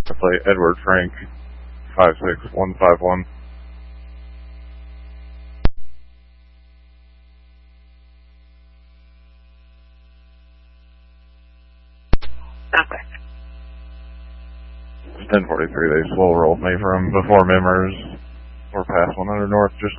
Plate Edward Frank 56151. Okay. 1043, they slow rolled me from before Mimmers. We're past 100 North, just